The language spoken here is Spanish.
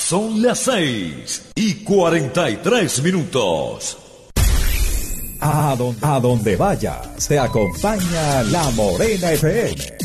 Son las 6:43. A donde vayas, te acompaña La Morena FM.